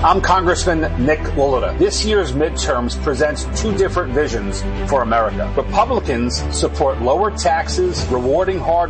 I'm Congressman Nick LaLota. This year's midterms presents two different visions for America. Republicans support lower taxes, rewarding hard